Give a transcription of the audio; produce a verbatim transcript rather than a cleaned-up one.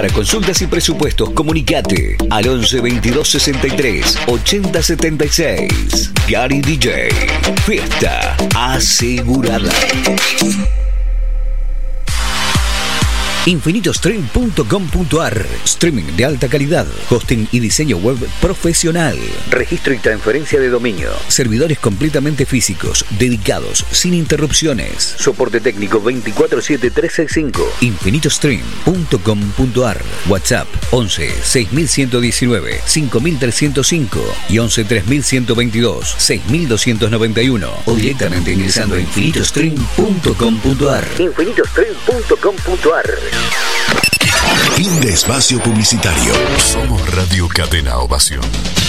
Para consultas y presupuestos, comunicate al once veintidós sesenta y tres ochenta setenta y seis. Gary D J. Fiesta asegurada. infinitostream punto com punto ar. Streaming de alta calidad, hosting y diseño web profesional, registro y transferencia de dominio, servidores completamente físicos, dedicados, sin interrupciones, soporte técnico veinticuatro siete tres sesenta y cinco. infinitostream punto com punto ar. WhatsApp once seis mil ciento diecinueve cinco mil trescientos cinco y once tres mil ciento veintidós seis mil doscientos noventa y uno, o directamente ingresando a infinitostream punto com punto ar. infinitostream punto com punto ar. Fin de espacio publicitario. Somos Radio Cadena Ovación.